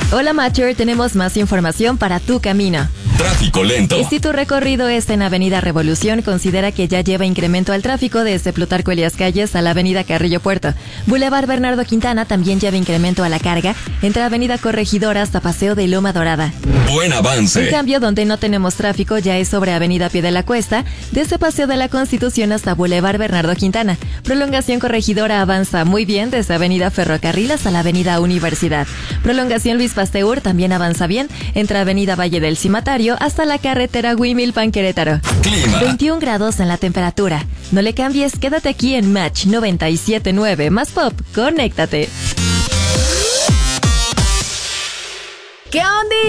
Hola Matcher, tenemos más información para tu camino. Tráfico lento. Y si tu recorrido es en Avenida Revolución, considera que ya lleva incremento al tráfico desde Plutarco Elías Calles a la Avenida Carrillo Puerto. Boulevard Bernardo Quintana también lleva incremento a la carga entre Avenida Corregidora hasta Paseo de Loma Dorada. Buen avance. En cambio, donde no tenemos tráfico ya es sobre Avenida Pie de la Cuesta, desde Paseo de la Constitución hasta Boulevard Bernardo Quintana. Prolongación Corregidora avanza muy bien desde Avenida Ferrocarril hasta la Avenida Universidad. Prolongación Luis Pasteur también avanza bien entre Avenida Valle del Cimatario hasta la carretera Huimilpan Querétaro. Clima. 21 grados en la temperatura. No le cambies, quédate aquí en Match 97.9. Más pop, conéctate. ¿Qué onda?